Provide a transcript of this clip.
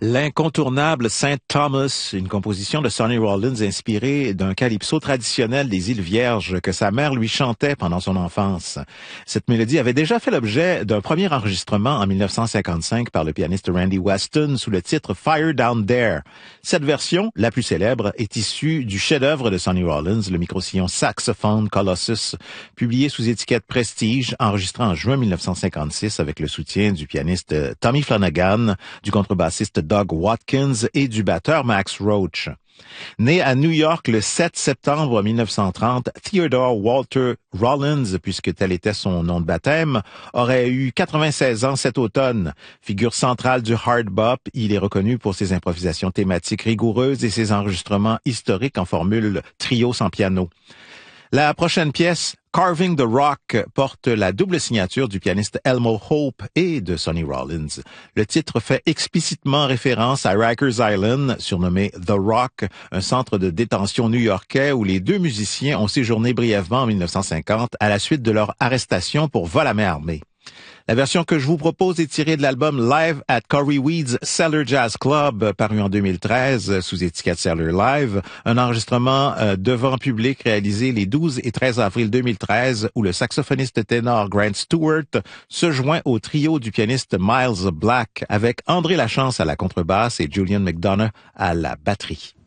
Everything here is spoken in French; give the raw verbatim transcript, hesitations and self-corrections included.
L'incontournable Saint Thomas, une composition de Sonny Rollins inspirée d'un calypso traditionnel des îles Vierges que sa mère lui chantait pendant son enfance. Cette mélodie avait déjà fait l'objet d'un premier enregistrement en mille neuf cent cinquante-cinq par le pianiste Randy Weston sous le titre Fire Down There. Cette version, la plus célèbre, est issue du chef-d'œuvre de Sonny Rollins, le microsillon Saxophone Colossus, publié sous étiquette Prestige, enregistré en juin mille neuf cent cinquante-six avec le soutien du pianiste Tommy Flanagan, du contrebassiste Doug Watkins et du batteur Max Roach. Né à New York le sept septembre mille neuf cent trente, Theodore Walter Rollins, puisque tel était son nom de baptême, aurait eu quatre-vingt-seize ans cet automne. Figure centrale du hard bop, il est reconnu pour ses improvisations thématiques rigoureuses et ses enregistrements historiques en formule trio sans piano. La prochaine pièce, Carving the Rock, porte la double signature du pianiste Elmo Hope et de Sonny Rollins. Le titre fait explicitement référence à Rikers Island, surnommé The Rock, un centre de détention new-yorkais où les deux musiciens ont séjourné brièvement en mille neuf cent cinquante à la suite de leur arrestation pour vol à main armée. La version que je vous propose est tirée de l'album Live at Corey Weed's Cellar Jazz Club, paru en deux mille treize sous étiquette Cellar Live, un enregistrement euh, devant public réalisé les douze et treize avril deux mille treize où le saxophoniste ténor Grant Stewart se joint au trio du pianiste Miles Black avec André Lachance à la contrebasse et Julian McDonough à la batterie.